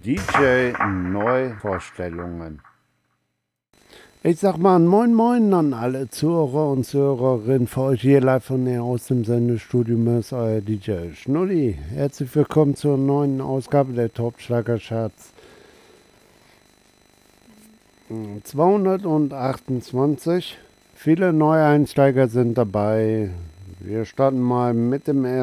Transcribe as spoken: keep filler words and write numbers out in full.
D J Neuvorstellungen. Ich sag mal Moin Moin an alle Zuhörer und Zuhörerinnen für euch hier live von mir aus dem Sendestudio Mörs, euer D J Schnulli. Herzlich willkommen zur neuen Ausgabe der Top-Schlager-Charts zweihundertachtundzwanzig. Viele Neueinsteiger sind dabei. Wir starten mal mit dem ersten.